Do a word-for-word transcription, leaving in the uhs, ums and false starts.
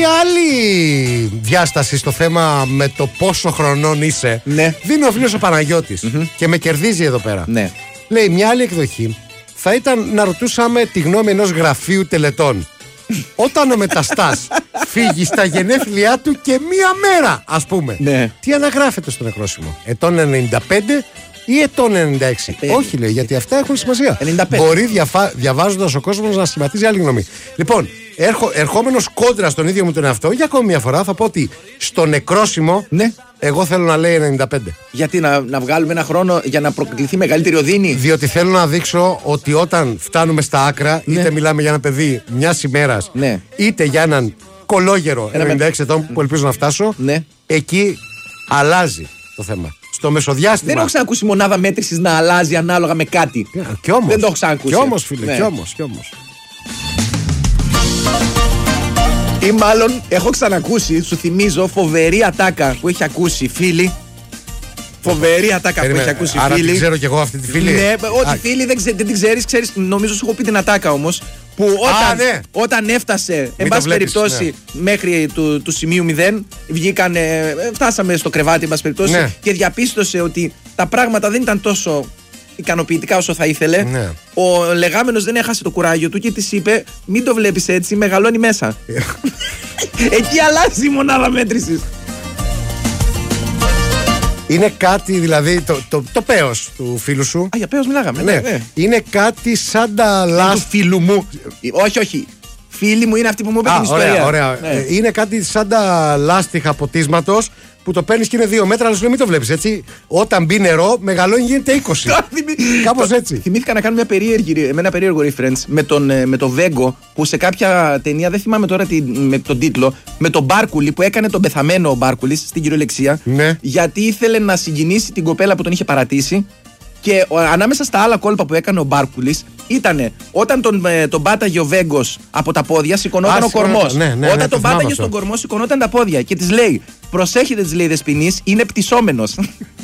μια άλλη διάσταση στο θέμα με το πόσο χρονών είσαι. Ναι. Δίνει ο φίλος ο Παναγιώτης Mm-hmm. και με κερδίζει εδώ πέρα. Ναι. Λέει μια άλλη εκδοχή θα ήταν να ρωτούσαμε τη γνώμη ενός γραφείου τελετών. Όταν ο Μεταστάς φύγει στα γενέθλιά του και μία μέρα, ας πούμε, ναι. τι αναγράφεται στο νεκρόσιμο, ετών ενενήντα πέντε ή ετών ενενήντα έξι? Ε, Όχι, λέει, γιατί αυτά έχουν σημασία. ενενήντα πέντε. Μπορεί διαφα... διαβάζοντας ο κόσμος να σχηματίζει άλλη γνώμη. Λοιπόν, έρχο... ερχόμενος κόντρα στον ίδιο μου τον εαυτό, για ακόμη μια φορά θα πω ότι στο νεκρόσιμο, ναι. εγώ θέλω να λέει ενενήντα πέντε. Γιατί να, να βγάλουμε ένα χρόνο για να προκληθεί μεγαλύτερη οδύνη? Διότι θέλω να δείξω ότι όταν φτάνουμε στα άκρα, ναι. είτε μιλάμε για ένα παιδί μια ημέρα, ναι. είτε για έναν κολόγερο ένα ενενήντα έξι με... ετών που ελπίζω να φτάσω, ναι. εκεί αλλάζει το θέμα. Στο μεσοδιάστημα. Δεν έχω ξανακούσει μονάδα μέτρησης να αλλάζει ανάλογα με κάτι. Κι όμως. Δεν το έχω ξανακούσει. Κι όμως, φίλε, ναι. κι όμως, κι όμως. Ή μάλλον έχω ξανακούσει, σου θυμίζω, φοβερή ατάκα που έχει ακούσει φίλη. Φοβερή ατάκα που έχει ακούσει άρα φίλη. Την ξέρω κι εγώ αυτή τη φίλη. Ναι, ό,τι φίλη δεν, ξε, δεν την ξέρεις, ξέρεις, νομίζω σου έχω πει την ατάκα όμως. Που όταν, Α, ναι. όταν έφτασε, εν πάση περιπτώσει, ναι. μέχρι του, του σημείου μηδέν, βγήκανε, φτάσαμε στο κρεβάτι, εν πάση περιπτώσει, ναι. και διαπίστωσε ότι τα πράγματα δεν ήταν τόσο ικανοποιητικά όσο θα ήθελε. Ναι. Ο λεγάμενος δεν έχασε το κουράγιο του και της είπε: μην το βλέπεις έτσι, μεγαλώνει μέσα. Εκεί αλλάζει η μονάδα μέτρησης. Είναι κάτι, δηλαδή, το, το, το πέος του φίλου σου. Α, για πέος μιλάγαμε. Ναι. Ναι. Είναι κάτι σαν τα λάστιχα. Του φίλου μου. Όχι, όχι. Φίλοι μου είναι αυτοί που μου είπε την ιστορία. Ωραία, ωραία. Ναι. Ε, είναι κάτι σαν τα λάστιχα ποτίσματος που το παίρνεις και είναι δύο μέτρα, αλλά σου λέει μην το βλέπεις έτσι. Όταν μπει νερό, μεγαλώνει, γίνεται είκοσι. Κάπως έτσι. Θυμήθηκα να κάνω μια περίεργη, με ένα περίεργο reference με τον, με τον Βέγκο που σε κάποια ταινία, δεν θυμάμαι τώρα τη, με τον τίτλο, με τον Μπάρκουλη που έκανε τον πεθαμένο ο Μπάρκουλης στην κυριολεξία. Ναι. Γιατί ήθελε να συγκινήσει την κοπέλα που τον είχε παρατήσει. Και ο, ανάμεσα στα άλλα κόλπα που έκανε ο Μπάρκουλης ήταν όταν τον, ε, τον πάταγε ο Βέγκος από τα πόδια, σηκωνόταν ο κορμός. Ναι, ναι, όταν ναι, τον πάταγε στον κορμό, σηκωνόταν τα πόδια. Και της λέει: προσέχετε, της λέει, Δεσποινής, είναι πτυσσόμενος.